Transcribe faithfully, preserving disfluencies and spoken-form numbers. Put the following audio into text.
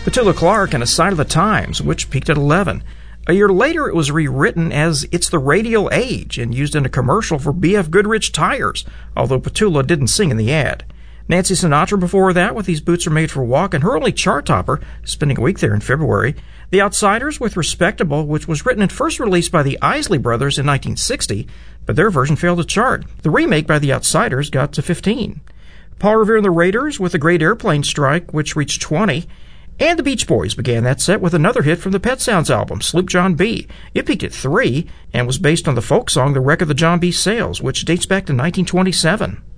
Petula Clark and A Sign of the Times, which peaked at eleven. A year later, it was rewritten as It's the Radial Age and used in a commercial for B F Goodrich tires, although Petula didn't sing in the ad. Nancy Sinatra before that with These Boots Are Made for a Walk, and her only chart topper, spending a week there in February. The Outsiders with Respectable, which was written and first released by the Isley Brothers in nineteen sixty, but their version failed to chart. The remake by the Outsiders got to fifteen. Paul Revere and the Raiders with The Great Airplane Strike, which reached twenty. And the Beach Boys began that set with another hit from the Pet Sounds album, Sloop John B. It peaked at three and was based on the folk song The Wreck of the John B. Sails, which dates back to nineteen twenty-seven.